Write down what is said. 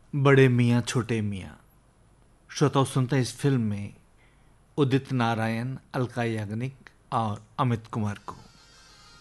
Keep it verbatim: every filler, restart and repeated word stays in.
बड़े मियाँ छोटे मियाँ। श्रोताओं, सुनते हैं इस फिल्म में उदित नारायण, अलका याग्निक और अमित कुमार को।